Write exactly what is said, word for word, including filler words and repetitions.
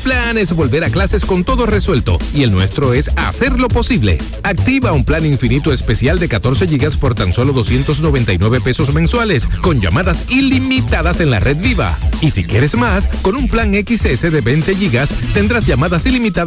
plan es volver a clases con todo resuelto y el nuestro es hacerlo posible. Activa un plan infinito especial de catorce gigas por tan solo doscientos noventa y nueve pesos mensuales, con llamadas ilimitadas en la red Viva. Y si quieres más, con un plan X S de veinte gigas tendrás llamadas ilimitadas